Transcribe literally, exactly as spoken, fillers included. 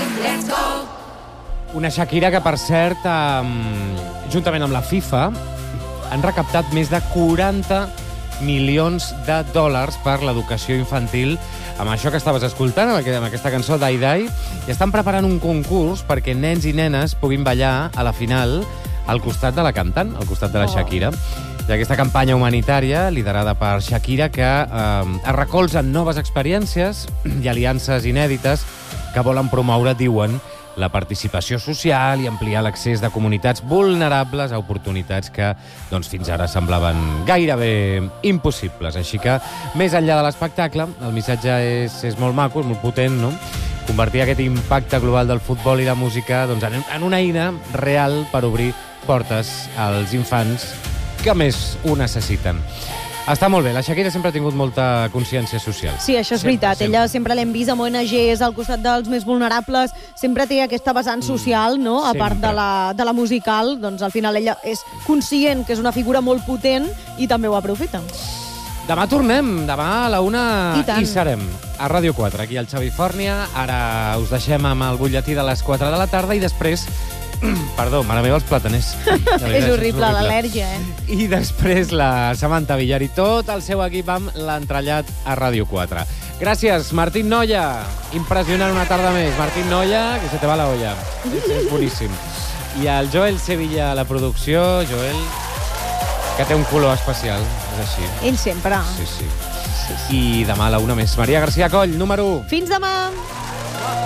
Una Shakira que, per cert, eh, juntament amb la FIFA, han recaptat més de quaranta milions de dòlars per l'educació infantil amb això que estaves escoltant, amb aquesta cançó Dai Dai, i estan preparant un concurs perquè nens i nenes puguin ballar a la final al costat de la cantant, al costat de la Shakira. I aquesta campanya humanitària, liderada per Shakira, que eh, es recolzen noves experiències i aliances inèdites que volen promoure, diuen, la participació social i ampliar l'accés de comunitats vulnerables a oportunitats que doncs, fins ara semblaven gairebé impossibles. Així que, més enllà de l'espectacle, el missatge és, és molt maco, és molt potent, no? Convertir aquest impacte global del futbol i la música doncs, en, en una eina real per obrir portes als infants que més ho necessiten. Està molt bé, la Shakira sempre ha tingut molta consciència social. Sí, això és sempre, veritat. Sempre. Ella sempre l'hem vist amb O N Ges, al costat dels més vulnerables, sempre té aquesta vessant social, no? A part de la, de la musical, doncs al final ella és conscient que és una figura molt potent i també ho aprofita. Demà tornem, demà a la una I, hi serem, a Ràdio quatre, aquí al Xavi Fòrnia. Ara us deixem amb el butlletí de les quatre de la tarda i després... Perdó, mare meva, els plataners. És horrible, l'al·lèrgia, eh? I després la Samantha Villar i tot el seu equip amb l'entrellat a Ràdio quatre. Gràcies, Martín Noya. Impressionant una tarda més. Martín Noya, que se te va la olla. És, és boníssim. I el Joel Sevilla a la producció. Joel, que té un color especial. És així. Ell sempre. Sí, sí. sí, sí. I demà a la una més. Maria García Coll, número u. Fins demà!